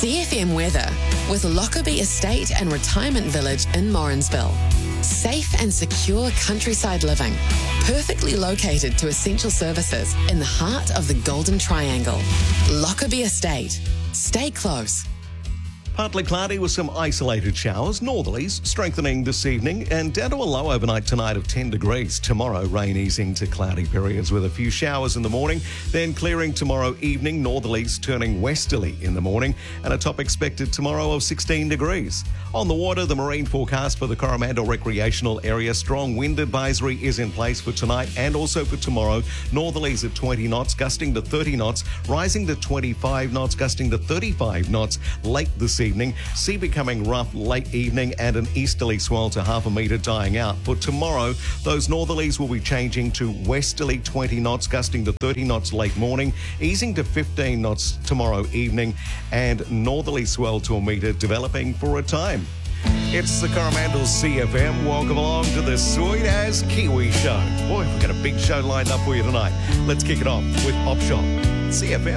CFM weather with Lockerbie Estate and Retirement Village in Morrinsville. Safe and secure countryside living, perfectly located to essential services in the heart of the Golden Triangle. Lockerbie Estate. Stay close. Partly cloudy with some isolated showers, northerlies strengthening this evening, and down to a low overnight tonight of 10 degrees. Tomorrow, rain easing to cloudy periods with a few showers in the morning, then clearing tomorrow evening, northerlies turning westerly in the morning, and a top expected tomorrow of 16 degrees. On the water, the marine forecast for the Coromandel recreational area, strong wind advisory is in place for tonight and also for tomorrow. Northerlies at 20 knots, gusting to 30 knots, rising to 25 knots, gusting to 35 knots late this evening. Sea becoming rough late evening and an easterly swell to half a metre dying out. For tomorrow, those northerlies will be changing to westerly 20 knots, gusting to 30 knots late morning, easing to 15 knots tomorrow evening, and northerly swell to a metre developing for a time. It's the Coromandel CFM. Welcome along to the Sweet As Kiwi Show. Boy, we've got a big show lined up for you tonight. Let's kick it off with Opshop. CFM.